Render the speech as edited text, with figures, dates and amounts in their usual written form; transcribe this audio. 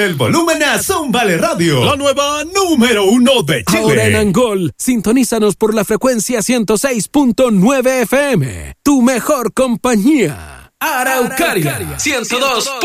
Súbele el volumen a Zómbale Radio, la nueva número 1 de Chile. Ahora en Angol, sintonízanos por la frecuencia 106.9 FM. Tu mejor compañía. Araucaria 102.